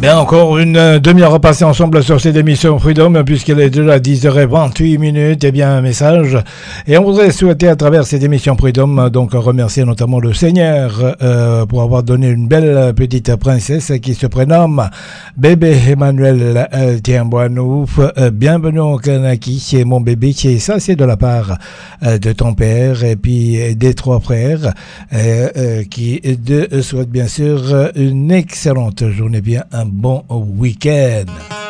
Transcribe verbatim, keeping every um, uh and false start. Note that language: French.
Bien, encore une euh, demi-heure passée ensemble sur cette émission Freedom, puisqu'elle est déjà dix heures vingt-huit minutes. Eh bien, un message. Et on voudrait souhaiter à travers cette émission Freedom, donc remercier notamment le Seigneur euh, pour avoir donné une belle petite princesse qui se prénomme bébé Emmanuel euh, Tiamboanouf. Euh, bienvenue au Kanaki, c'est mon bébé. C'est ça, c'est de la part euh, de ton père et puis des trois frères euh, euh, qui te souhaitent bien sûr une excellente journée, bien un bon week-end.